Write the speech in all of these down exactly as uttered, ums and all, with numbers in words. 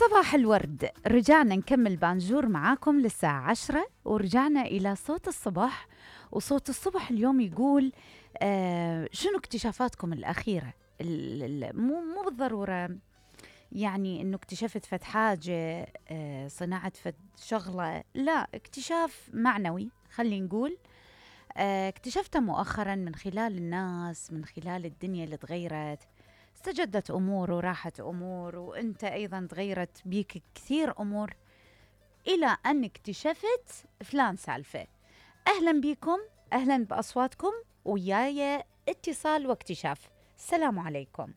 صباح الورد. رجعنا نكمل بانجور معاكم للساعة عشرة، ورجعنا إلى صوت الصبح. وصوت الصبح اليوم يقول آه شنو اكتشافاتكم الأخيرة؟ ال- ال- مو مو بالضرورة يعني إنه اكتشفت فد حاجة، آه صنعت فد شغلة، لا، اكتشاف معنوي خلينا نقول. آه اكتشفته مؤخرا من خلال الناس، من خلال الدنيا اللي تغيرت، استجدت أمور وراحت أمور، وأنت أيضا تغيرت بيك كثير أمور، إلى أن اكتشفت فلان سالفة. أهلا بكم، أهلا بأصواتكم، وياي اتصال واكتشاف. السلام عليكم.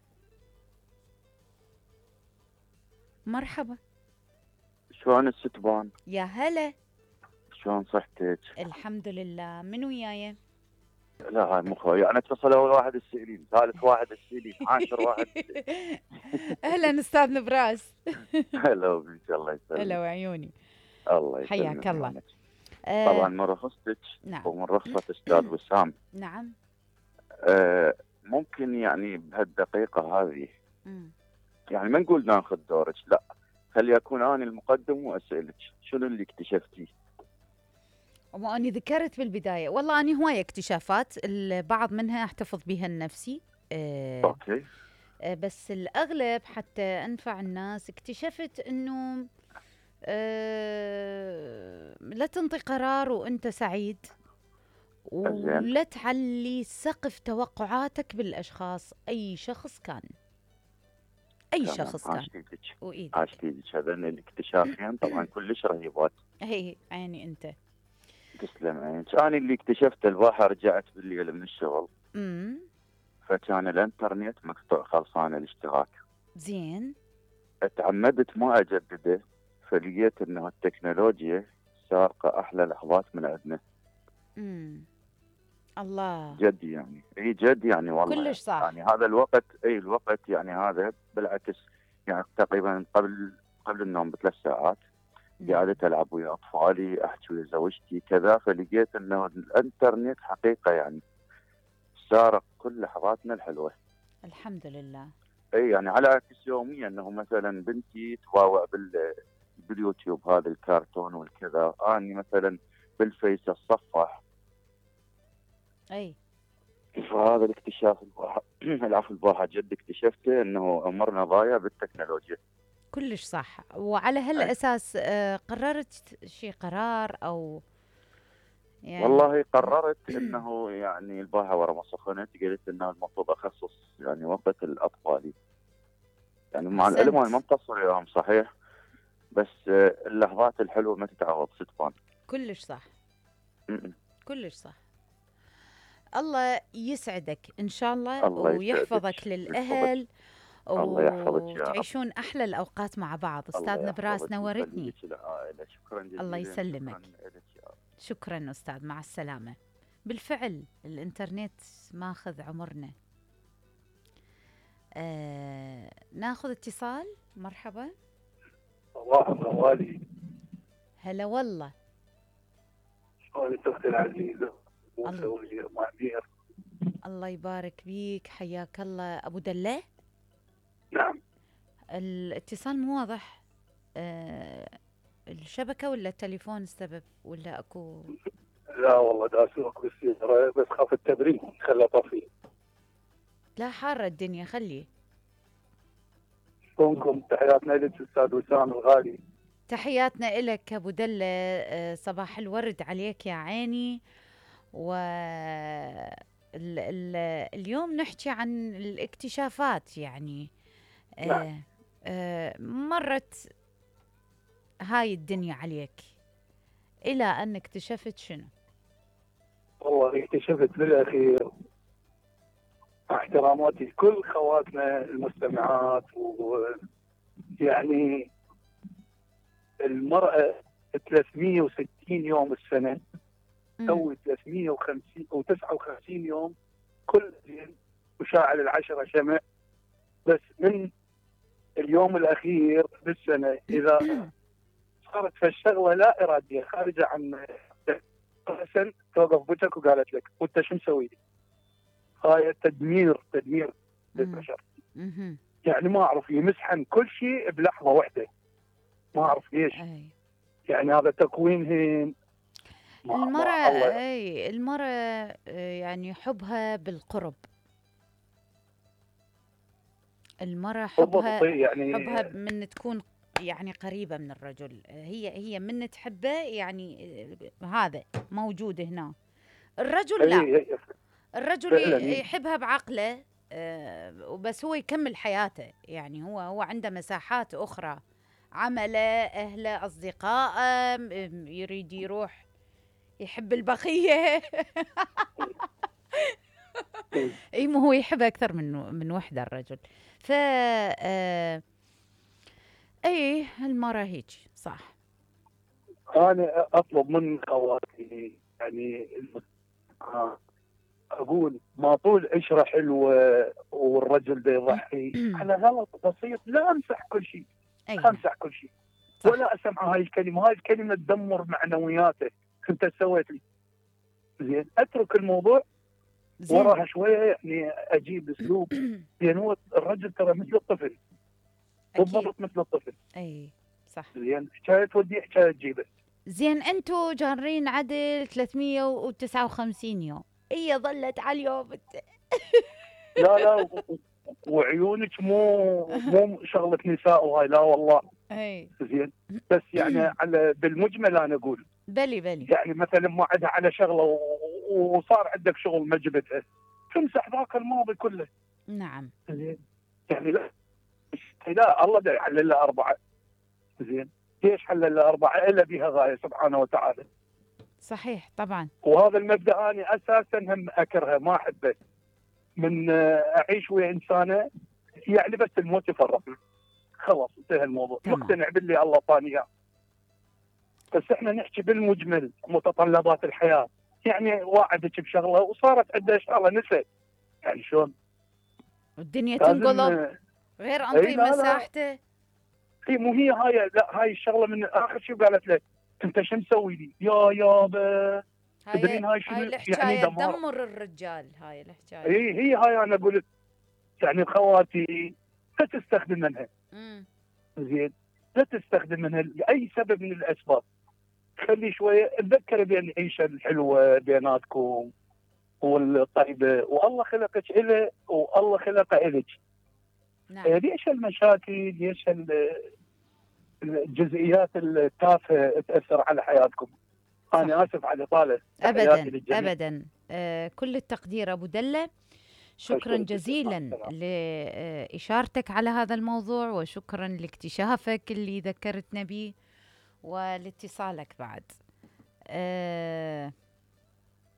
مرحبا. شلون الستبان؟ يا هلا. شلون صحتك؟ الحمد لله. من وياي؟ لا هاي مو خوي، انا اتصل اول واحد السئلين، ثالث واحد السئلين، عاشر واحد أهلا أستاذ نبراس. هلا بك، الله هلا يسلمك. وعيوني. الله يسلمك حياك الله. عيونك. طبعا آه من رخصتك نعم. ومن رخصة استاذ وسام، نعم. آه ممكن يعني بهالدقيقة هذه مم. يعني ما نقول ناخذ دورك، لا، خلي اكون انا المقدم واسالك شنو اللي اكتشفتيه؟ وما أني ذكرت بالبداية، والله أني هواية اكتشافات، البعض منها أحتفظ بها لنفسي. أه اوكي. أه بس الأغلب حتى أنفع الناس. اكتشفت أنه أه لا تنطي قرار وأنت سعيد، زين. ولا تعلي سقف توقعاتك بالأشخاص، أي شخص كان، أي تمام، شخص كان. عاش ايدك، وإيدك. عاش ايدك، هذين الاكتشافين طبعا كلش رهيبات. هي عيني أنت. تسلم عينك. انا اللي اكتشفت البارحه، رجعت بالليل من الشغل، امم فكان الانترنت مقطوع خلصان الاشتراك، زين. اتعمدت ما اجدده، فلقيت انه التكنولوجيا سارقه احلى لحظات من عندنا. امم الله. جد يعني، اي جد يعني والله كلش يعني, صح. يعني هذا الوقت، اي الوقت يعني هذا بالعكس، يعني تقريبا قبل قبل النوم بثلاث ساعات نعم. قعدت العب ويا اطفالي، احكي ويا زوجتي كذا، فلقيت انه الانترنت حقيقه يعني سارق كل لحظاتنا الحلوه. الحمد لله. اي يعني على عكس يوميا، انه مثلا بنتي تواوع بال باليوتيوب هذا الكرتون والكذا، اني مثلا بالفيس اتصفح. اي فهذا الاكتشاف الواحد العفو الواحد جد اكتشفته، انه عمرنا ضايع بالتكنولوجيا. كلش صح. وعلى أي. هالاساس آه، قررت شي قرار او يعني؟ والله قررت انه يعني البارحه ورا ما سخنت قلت انه المفروض اخصص يعني وقت الاطفال، يعني مع العلم احسنت. انا ما مقصر وياهم صحيح، بس آه، اللحظات الحلوه ما تتعوض ستفان. كلش صح. م-م. كلش صح. الله يسعدك ان شاء الله الله يسعدك ويحفظك ويحفظك. للاهل، الله يحفظك يا رب. وتعيشون احلى الاوقات مع بعض. الله استاذ نبراس يحفظك نورتني. ويخليك العائلة. شكرا الله جزيلا. يسلمك. شكرا لك يا رب. شكرا استاذ، مع السلامه. بالفعل الانترنت ماخذ عمرنا. آه ناخذ اتصال. مرحبا. صباح الغوالي. هلا والله. شلونك اختي العزيزه؟ الله. مسوي ام امير؟ الله يبارك بيك، حياك الله ابو دله. نعم. الاتصال مو واضح. آه الشبكه ولا التليفون السبب ولا اكو؟ لا والله دا اسوق بالسياره، بس خاف التبريد خلى طفي. لا، حاره الدنيا، خليه. شلونكم؟ تحياتنا لك استاذ وسام الغالي. تحياتنا إلك ابو دله. آه صباح الورد عليك يا عيني. و ال ال اليوم نحكي عن الاكتشافات يعني. نعم. آه آه مرت هاي الدنيا عليك إلى أن اكتشفت شنو؟ والله اكتشفت بالاخير، مع احتراماتي لكل خواتنا المستمعات، ويعني المرأة ثلاثمية وستين يوم السنة تسوي ثلاثمية وخمسين أو تسعة وخمسين يوم كل زين، وشاعل العشرة شمع. بس من اليوم الأخير بالسنة إذا صارت في الشغلة لا إرادية خارجة عن حسن، توقف بوجهك وقالت لك وأنت شو مسوي؟ هاي تدمير تدمير للبشر. يعني ما أعرف، يمسحن كل شيء بلحظة واحدة. ما اعرف ليش. أي. يعني هذا تكوينهم. المرأة أي المرأة يعني حبها بالقرب. المرأة حبها يعني حبها من تكون يعني قريبة من الرجل. هي هي من تحبه يعني هذا موجود هنا. الرجل لا، الرجل يحبها بعقله وبس، هو يكمل حياته. يعني هو هو عنده مساحات أخرى، عمله، أهله، أصدقائه، يريد يروح يحب البقية. اي ما هو يحب اكثر من من وحده الرجل. ف آه اي المراه هيك صح. انا اطلب من خواتي يعني اقول ما طول عشره حلوه والرجل ده يضحي على غلط بسيط، لا امسح كل شيء، لا امسح كل شيء صح. ولا اسمع هاي الكلمه، هاي الكلمه تدمر معنوياته. انت سويت لي زين، اترك الموضوع وراها شويه، يعني اجيب اسلوب. لان هو الرجل ترى مثل الطفل، بالضبط مثل الطفل. اي صح. زين حكايه توديه حكايه تجيبه. زين انتم جارين عدل ثلاثمية وتسعة وخمسين يوم، هي ظلت على اليوم. لا لا وعيونك مو مو شغله نساء وهاي، لا والله. اي زين بس يعني على بالمجمل انا اقول بلي بلي يعني مثلا موعدها على شغله وصار عندك شغل ما جبتها، تمسح ذاك الماضي كله. نعم. زين يعني لا لا الله دا يحلل لها اربعه. زين ليش حلل لها اربعه؟ الا بها غايه سبحانه وتعالى. صحيح طبعا. وهذا المبدا انا اساسا هم اكرهه، ما احبه. من اعيش ويا انسانه يعني بس الموت يفرقنا، خلاص انتهى الموضوع. مقتنع باللي الله طاني اياه. بس احنا نحكي بالمجمل متطلبات الحياه. يعني واعدك بشغله وصارت عنده شغله نسيت، يعني شلون؟ الدنيا تنقلب غير انطي مساحته. اي مو هي هاي، لا هاي الشغله من اخر شيء قالت له انت شو مسوي لي؟ يا يابا تدرين هاي شنو؟ يعني تدمر الرجال هاي الحكايه. اي هي هاي انا قلت يعني خواتي لا تستخدم منها. امم زين لا تستخدم منها لاي سبب من الاسباب. خلي شويه تذكر بين العيشه الحلوه بيناتكم والطيبه، والله خلقك إله والله خلقه إلك. نعم. ليش المشاكل؟ ليش الجزئيات التافهه تاثر على حياتكم؟ صح. انا اسف على اطاله. ابدا ابدا. آه كل التقدير ابو دله. شكرا جزيلا لاشارتك على هذا الموضوع، وشكرا لاكتشافك اللي ذكرتنا به، ولاتصالك بعد. آه